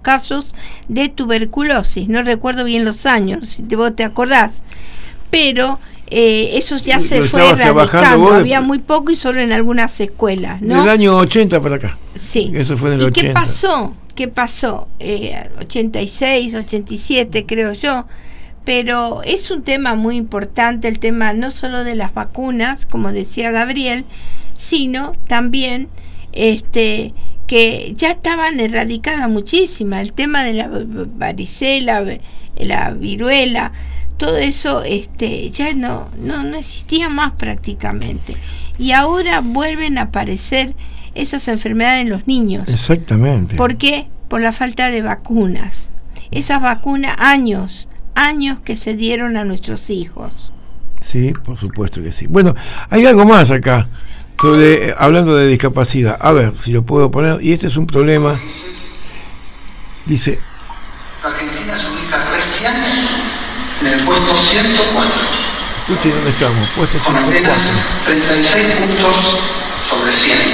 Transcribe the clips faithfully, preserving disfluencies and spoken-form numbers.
casos de tuberculosis. No recuerdo bien los años, si te, vos te acordás, pero eh, eso ya Lo se fue erradicando. Había de... muy poco y solo en algunas escuelas, ¿no? Del año ochenta para acá. Sí. Eso fue en el ¿Y ochenta. qué pasó? ¿Qué pasó? Eh, ochenta y seis, ochenta y siete, creo yo. Pero es un tema muy importante, el tema no solo de las vacunas, como decía Gabriel, sino también este que ya estaban erradicadas muchísimas, el tema de la varicela, la viruela, todo eso este ya no, no, no existía más prácticamente. Y ahora vuelven a aparecer esas enfermedades en los niños. Exactamente. ¿Por qué? Por la falta de vacunas. Esas vacunas, años, años que se dieron a nuestros hijos. Sí, por supuesto que sí. Bueno, hay algo más acá, sobre, hablando de discapacidad. A ver, si lo puedo poner, y este es un problema. Dice... Argentina se ubica recién en el puesto ciento cuatro. Escuchen dónde estamos, puesto con ciento cuatro. apenas treinta y seis puntos sobre cien.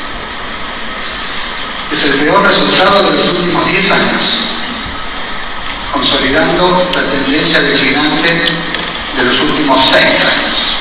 Es el peor resultado de los últimos diez años, consolidando la tendencia declinante de los últimos seis años.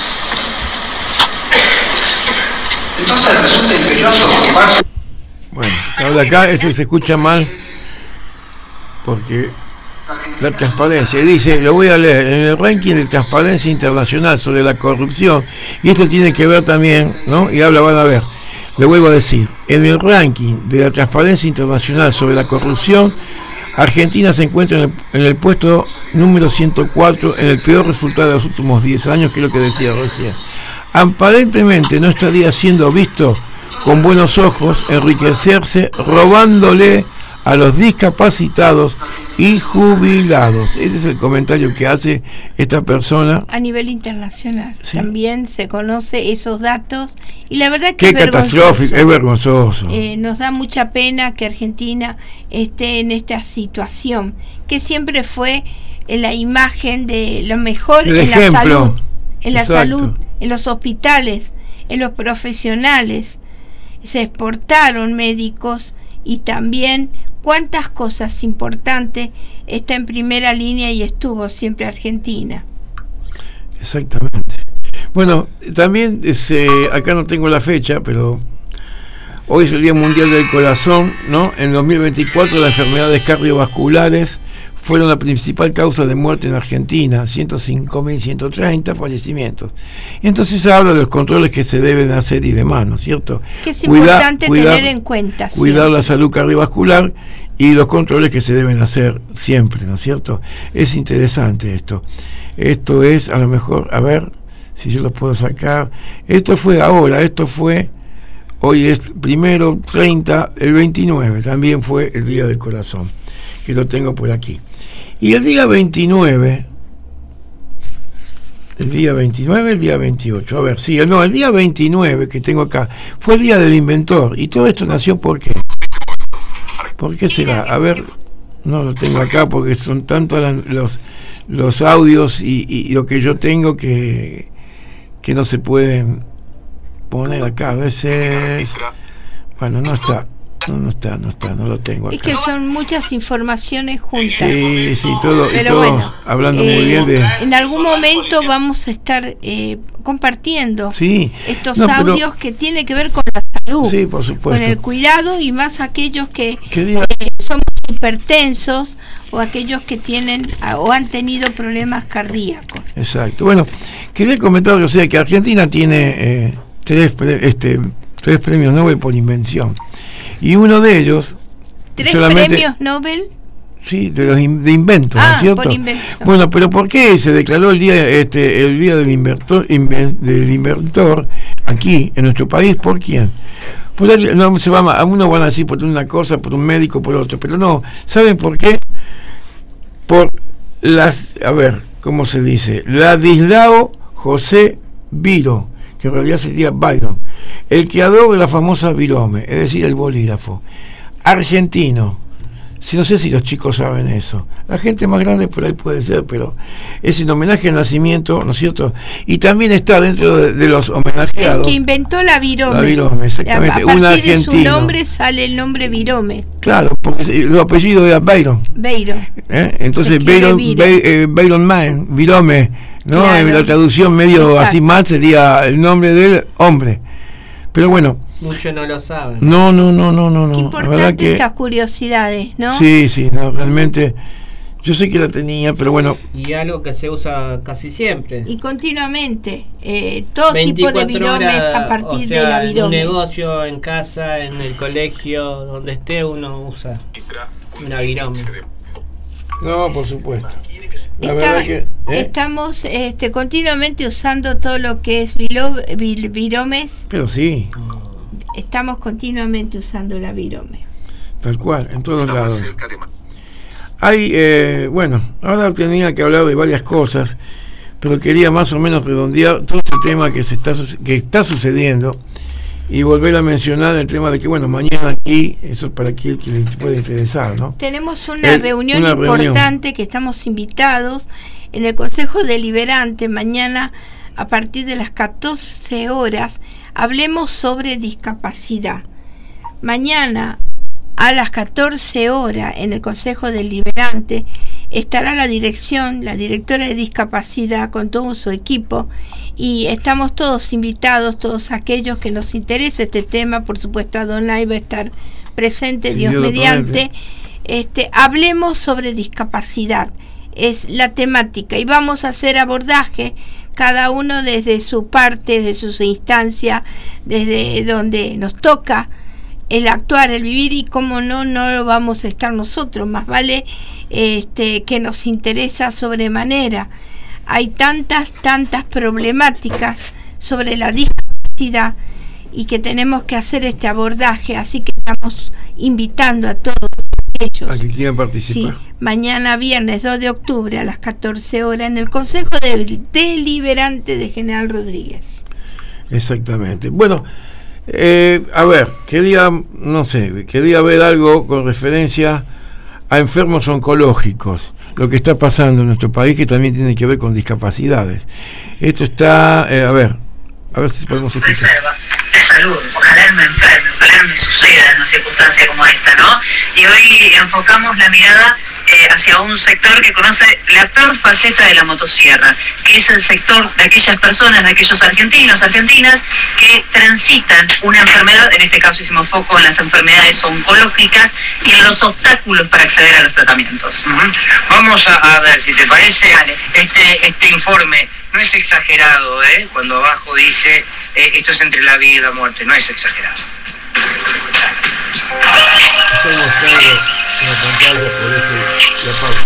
Entonces resulta imperioso ocuparse. Bueno, ahora acá esto se escucha mal porque la transparencia, dice, lo voy a leer, en el ranking de transparencia internacional sobre la corrupción, y esto tiene que ver también, ¿no? Y habla, van a ver, le vuelvo a decir, en el ranking de la transparencia internacional sobre la corrupción, Argentina se encuentra en el, en el puesto número ciento cuatro, en el peor resultado de los últimos diez años, que es lo que decía recién. Aparentemente no estaría siendo visto con buenos ojos enriquecerse robándole a los discapacitados y jubilados. Ese es el comentario que hace esta persona. A nivel internacional, sí. También se conoce esos datos y la verdad que Qué es catastrófico, es vergonzoso. Eh, nos da mucha pena que Argentina esté en esta situación, que siempre fue en la imagen de lo mejor el en ejemplo. la salud, en la Exacto. salud, en los hospitales, en los profesionales. Se exportaron médicos y también cuántas cosas importantes está en primera línea y estuvo siempre Argentina. Exactamente. Bueno, también este, acá no tengo la fecha, pero hoy es el Día Mundial del Corazón, ¿no? En dos mil veinticuatro las enfermedades cardiovasculares fueron la principal causa de muerte en Argentina, ciento cinco mil ciento treinta fallecimientos. Entonces habla de los controles que se deben hacer y demás, ¿no es cierto? Que es Cuida, importante cuidar, tener en cuenta. Cuidar sí. la salud cardiovascular y los controles que se deben hacer siempre, ¿no es cierto? Es interesante esto. Esto es, a lo mejor, a ver si yo lo puedo sacar. Esto fue ahora, esto fue, hoy es primero, treinta, el veintinueve, también fue el Día del Corazón, que lo tengo por aquí. Y el día veintinueve, el día veintinueve, el día veintiocho, a ver, sí, no, el día veintinueve que tengo acá, fue el Día del Inventor, y todo esto nació ¿por qué? ¿Por qué será? A ver, no lo tengo acá porque son tantos las, los, los audios y, y lo que yo tengo que, que no se pueden poner acá, a veces, bueno, no está. No, no está, no está, no lo tengo acá. Es que son muchas informaciones juntas. Sí, sí, todo, y todos bueno, hablando eh, muy bien de... En algún momento vamos a estar eh, compartiendo sí, estos no, audios que tienen que ver con la salud, sí, por supuesto, con el cuidado y más aquellos que diga... eh, somos hipertensos o aquellos que tienen o han tenido problemas cardíacos. Exacto. Bueno, quería comentar, o sea, que Argentina tiene eh, tres, este, tres premios Nobel por invención. Y uno de ellos... ¿Tres premios Nobel? Sí, de los in, de inventos, ah, ¿no es cierto? Por invención. Bueno, pero ¿por qué se declaró el día este el día del inventor, inven, del inventor aquí en nuestro país? ¿Por quién? Por el, no se va a uno van a decir por una cosa, por un médico, por otro, pero no, ¿saben por qué? Por las, a ver, ¿cómo se dice? Ladislao José Biro, que en realidad sería Byron, el creador de la famosa virome, es decir, el bolígrafo, argentino, Si no sé si los chicos saben eso. La gente más grande por ahí puede ser, pero es en homenaje al nacimiento, ¿no es cierto? Y también está dentro de, de los homenajeados. El que inventó la virome. La virome, exactamente. A partir un de argentino. su nombre sale el nombre virome. Claro, porque el apellido era Byron. Byron. ¿Eh? Entonces Byron, Byron, eh, Byron Man, virome, ¿no? Claro. En la traducción medio Exacto. así mal sería el nombre del hombre. Pero bueno. Muchos no lo saben. No, no, no, no, no. Qué importante que, estas curiosidades, ¿no? Sí, sí, no, realmente. Yo sé que la tenía, pero bueno. Y algo que se usa casi siempre. Y continuamente. Eh, todo tipo de viromes a partir o sea, de la virome. En un negocio, en casa, en el colegio, donde esté, uno usa una virome. No, por supuesto. La Está, que, ¿eh? Estamos este, continuamente usando todo lo que es vilo, vil, viromes. Pero sí. Estamos continuamente usando la virome. Tal cual, en todos lados. Hay, eh, bueno, ahora tenía que hablar de varias cosas, pero quería más o menos redondear todo este tema que se está que está sucediendo y volver a mencionar el tema de que, bueno, mañana aquí, eso es para aquel que le puede interesar, ¿no? Tenemos una el, reunión una importante reunión. que estamos invitados en el Consejo Deliberante mañana a partir de las catorce horas. Hablemos sobre discapacidad. Mañana a las catorce horas en el Consejo Deliberante estará la dirección, la directora de discapacidad con todo su equipo, y estamos todos invitados, todos aquellos que nos interese este tema. Por supuesto, Adonai va a estar presente, sí, Dios, Dios mediante. Este, hablemos sobre discapacidad, es la temática, y vamos a hacer abordaje cada uno desde su parte, desde su instancia, desde donde nos toca el actuar, el vivir, y cómo no, no lo vamos a estar nosotros, más vale este, que nos interesa sobremanera. Hay tantas, tantas problemáticas sobre la discapacidad y que tenemos que hacer este abordaje, así que estamos invitando a todos ellos a que quieran participar. Sí, mañana viernes dos de octubre a las catorce horas en el Consejo Deliberante de General Rodríguez. Exactamente. Bueno, Eh, a ver, quería, no sé, quería ver algo con referencia a enfermos oncológicos, lo que está pasando en nuestro país, que también tiene que ver con discapacidades. Esto está, eh, a ver, a ver si podemos escuchar. Reserva de salud, ojalá no me enferme, ojalá me suceda en una circunstancia como esta, ¿no? Y hoy enfocamos la mirada eh, hacia un sector que conoce la peor faceta de la motosierra, que es el sector de aquellas personas, de aquellos argentinos, argentinas, que transitan una enfermedad. En este caso hicimos foco en las enfermedades oncológicas y en los obstáculos para acceder a los tratamientos. Uh-huh. Vamos a, a ver, si te parece, vale. este, este informe no es exagerado, ¿eh? Cuando abajo dice, eh, esto es entre la vida y la muerte, no es exagerado. Estoy mostrando la pantalla, por eso la pausa.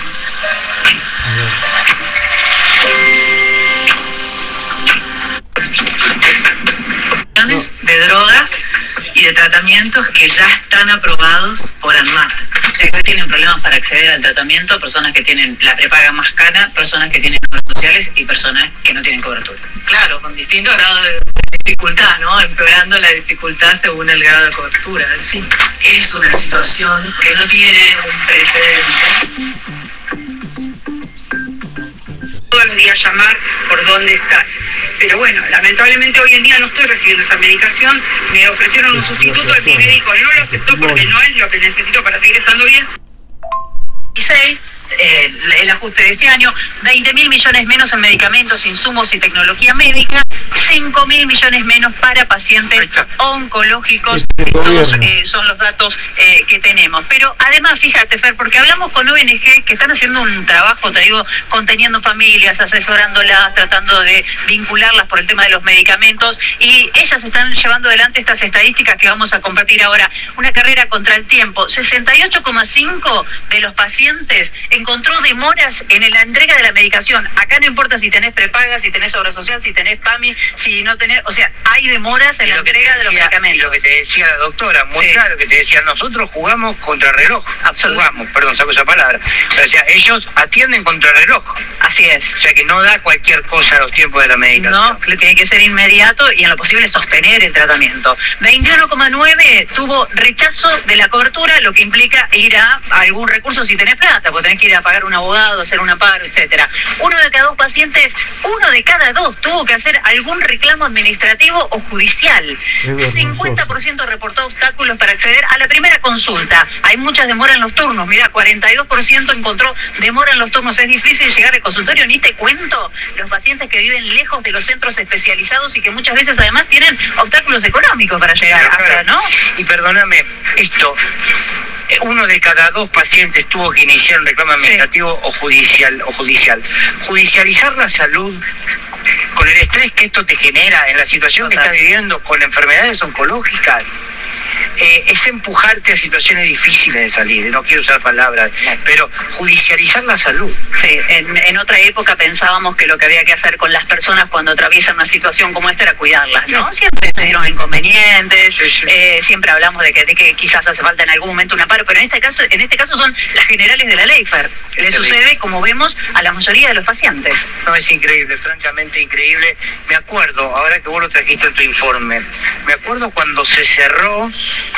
No. De drogas y de tratamientos que ya están aprobados por ANMAT. O sea, que tienen problemas para acceder al tratamiento, personas que tienen la prepaga más cara, personas que tienen obras sociales y personas que no tienen cobertura. Claro, con distinto grado de dificultad, ¿no? Empeorando la dificultad según el grado de cobertura. Sí, es una situación que no tiene un precedente. Todos los días llamar por dónde está. Pero bueno, lamentablemente hoy en día no estoy recibiendo esa medicación. Me ofrecieron un sustituto y mi médico no lo aceptó porque no es lo que necesito para seguir estando bien. Y seis, eh, el ajuste de este año, veinte mil millones menos en medicamentos, insumos y tecnología médica, cinco mil millones menos para pacientes oncológicos. Estos eh, son los datos eh, que tenemos. Pero además, fíjate, Fer, porque hablamos con O N G que están haciendo un trabajo, te digo, conteniendo familias, asesorándolas, tratando de vincularlas por el tema de los medicamentos, y ellas están llevando adelante estas estadísticas que vamos a compartir ahora. Una carrera contra el tiempo. sesenta y ocho coma cinco de los pacientes encontró demoras en la entrega de la medicación. Acá no importa si tenés prepaga, si tenés obra social, si tenés PAMI, mí, si no tenés, o sea, hay demoras en Y la lo que entrega te de los decía- medicamentos. Y lo que te decía la doctora, muy Sí. claro, que te decía, nosotros jugamos contra reloj. Absoluto. Jugamos, perdón, saco esa palabra. O sea, ellos atienden contra reloj. Así es. O sea, que no da cualquier cosa a los tiempos de la medicación. No, le tiene que ser inmediato y en lo posible sostener el tratamiento. veintiuno coma nueve tuvo rechazo de la cobertura, lo que implica ir a algún recurso si tenés plata, porque tenés que ir a pagar un abogado, hacer un amparo, etcétera. Uno de cada dos pacientes, uno de cada dos tuvo que hacer algún reclamo administrativo o judicial. vergonzoso. cincuenta por ciento reportó obstáculos para acceder a la primera consulta. Hay muchas demoras en los turnos. Mira, cuarenta y dos por ciento encontró demora en los turnos. Es difícil llegar al consultorio. Ni te cuento los pacientes que viven lejos de los centros especializados y que muchas veces además tienen obstáculos económicos para llegar Pero, hasta, claro, ¿no? Y perdóname, esto, eh, uno de cada dos pacientes tuvo que iniciar un reclamo administrativo o judicial o judicial. Judicializar la salud con el estrés que esto te genera en la situación Total. que estás viviendo con enfermedades oncológicas. Eh, es empujarte a situaciones difíciles de salir, no quiero usar palabras, pero judicializar la salud. Sí, en, en otra época pensábamos que lo que había que hacer con las personas cuando atraviesan una situación como esta era cuidarlas, ¿no? Siempre se dieron inconvenientes, Sí, sí. eh, siempre hablamos de que, de que quizás hace falta en algún momento un amparo, pero en este caso, en este caso son las generales de la ley, Fer. Le terrible. sucede, como vemos, a la mayoría de los pacientes. No, es increíble, francamente increíble. Me acuerdo, ahora que vos lo trajiste en tu informe, me acuerdo cuando se cerró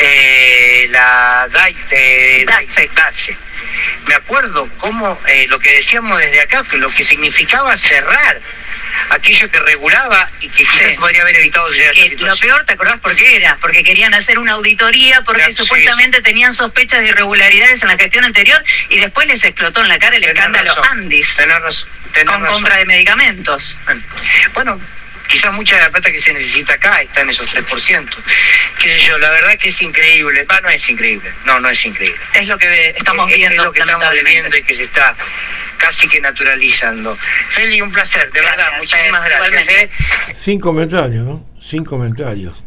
eh, la DAI, eh, DACE. DACE. Me acuerdo cómo eh, lo que decíamos desde acá, que lo que significaba cerrar aquello que regulaba y que quizás Sí. podría haber evitado llegar a esta Eh, lo situación. peor, ¿te acordás por qué era? Porque querían hacer una auditoría, porque Claro, supuestamente tenían sospechas de irregularidades en la gestión anterior y después les explotó en la cara el Tenés escándalo razón, Andis tenés razón, tenés con razón. compra de medicamentos. Bueno, quizás mucha de la plata que se necesita acá está en esos tres por ciento. Qué sé yo, la verdad que es increíble. Va, no es increíble. No, no es increíble. Es lo que estamos es, viendo. es lo que estamos lamentablemente. viviendo y que se está casi que naturalizando. Feli, un placer, de Gracias, verdad. Muchísimas Fer, gracias. igualmente. ¿eh? Sin comentarios, ¿no? Sin comentarios.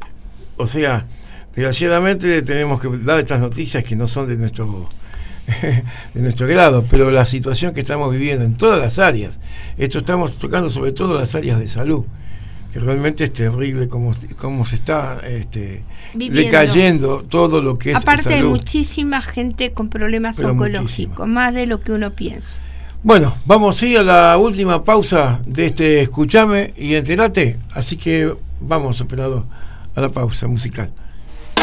O sea, desgraciadamente tenemos que dar estas noticias que no son de nuestro de nuestro grado, pero la situación que estamos viviendo en todas las áreas, esto estamos tocando sobre todo las áreas de salud, que realmente es terrible cómo, cómo se está este, Viviendo. decayendo todo lo que es Aparte hay salud. muchísima gente con problemas Pero oncológicos, muchísima. más de lo que uno piensa. Bueno, vamos a ir a la última pausa de este Escuchame y Enterate, así que vamos, operador, a la pausa musical.